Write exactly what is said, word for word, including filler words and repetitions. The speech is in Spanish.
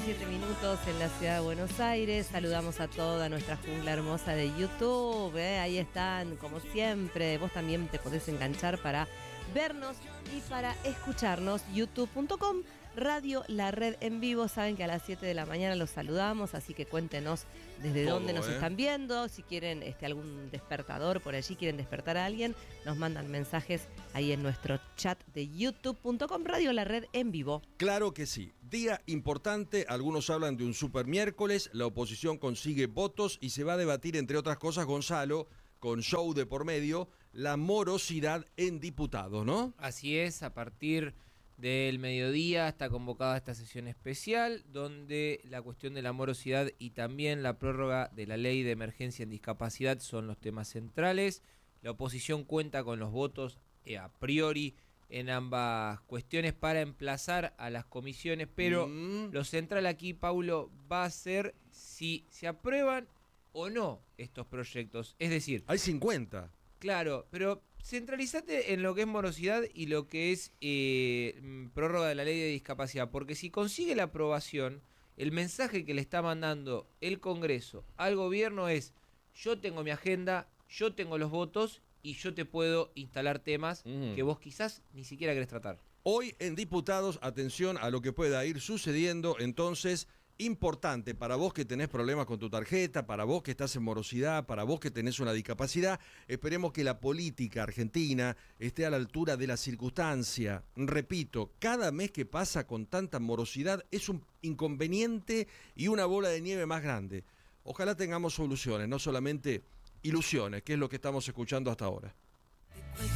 diecisiete minutos en la ciudad de Buenos Aires. Saludamos a toda nuestra jungla hermosa de YouTube. ¿eh? Ahí están, como siempre. Vos también te podés enganchar para vernos y para escucharnos. youtube punto com, Radio La Red en vivo. Saben que a las siete de la mañana los saludamos, así que cuéntenos desde Todo, dónde nos ¿eh? están viendo. Si quieren este, algún despertador por allí, quieren despertar a alguien, nos mandan mensajes ahí en nuestro chat de youtube punto com, Radio La Red en vivo. Claro que sí. Día importante, algunos hablan de un super miércoles, la oposición consigue votos y se va a debatir, entre otras cosas, Gonzalo, con show de por medio, la morosidad en diputados, ¿no? Así es, a partir del mediodía está convocada esta sesión especial, donde la cuestión de la morosidad y también la prórroga de la ley de emergencia en discapacidad son los temas centrales. La oposición cuenta con los votos eh, a priori en ambas cuestiones para emplazar a las comisiones, pero mm. lo central aquí, Paulo, va a ser si se aprueban o no estos proyectos. Es decir, hay cincuenta. Claro, pero centralizate en lo que es morosidad y lo que es eh, prórroga de la ley de discapacidad, porque si consigue la aprobación, el mensaje que le está mandando el Congreso al gobierno es: yo tengo mi agenda, yo tengo los votos y yo te puedo instalar temas mm. que vos quizás ni siquiera querés tratar. Hoy en Diputados, atención a lo que pueda ir sucediendo, entonces, importante para vos que tenés problemas con tu tarjeta, para vos que estás en morosidad, para vos que tenés una discapacidad. Esperemos que la política argentina esté a la altura de la circunstancia. Repito, cada mes que pasa con tanta morosidad es un inconveniente y una bola de nieve más grande. Ojalá tengamos soluciones, no solamente ilusiones, que es lo que estamos escuchando hasta ahora.